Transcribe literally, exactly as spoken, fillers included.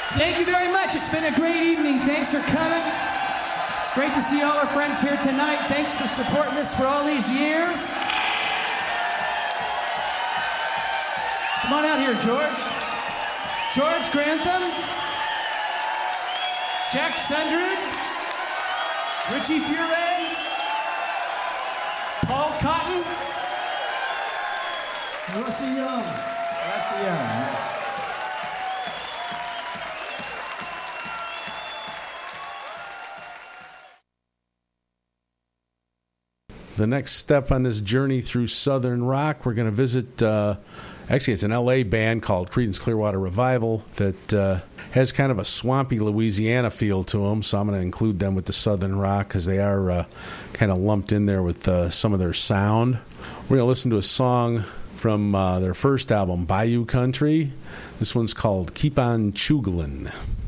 Thank you very much. It's been a great evening. Thanks for coming. It's great to see all our friends here tonight. Thanks for supporting us for all these years. Come on out here, George. George Grantham. Jack Sundred. Richie Furay. Paul Cotton. Rusty Young. Rusty Young. The next step on this journey through Southern rock, we're going to visit, uh, actually it's an L A band called Creedence Clearwater Revival that uh, has kind of a swampy Louisiana feel to them, so I'm going to include them with the Southern rock because they are uh, kind of lumped in there with uh, some of their sound. We're going to listen to a song from uh, their first album, Bayou Country. This one's called Keep On Chugglin'.